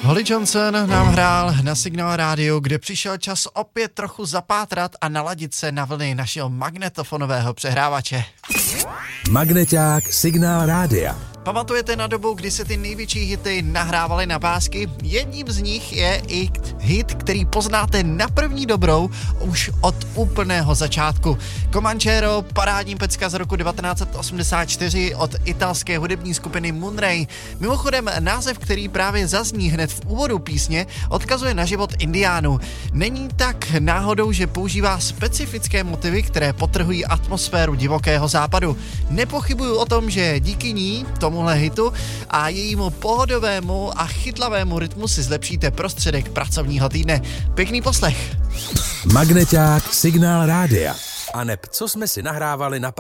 Holly Johnson nám hrál na Signál rádiu, kde přišel čas opět trochu zapátrat a naladit se na vlny našeho magnetofonového přehrávače. Magneťák Signál rádia. Pamatujete na dobu, kdy se ty největší hity nahrávaly na pásky? Jedním z nich je i hit, který poznáte na první dobrou už od úplného začátku. Comanchero, parádní pecka z roku 1984 od italské hudební skupiny Moonray. Mimochodem název, který právě zazní hned v úvodu písně, odkazuje na život indiánů. Není tak náhodou, že používá specifické motivy, které podtrhují atmosféru divokého západu. Nepochybuju o tom, že díky ní, tomuhle hitu a jejímu pohodovému a chytlavému rytmu si zlepšíte prostředek pracovního týdne. Pěkný poslech. Magneťák Signál rádia. A neb, co jsme si nahrávali na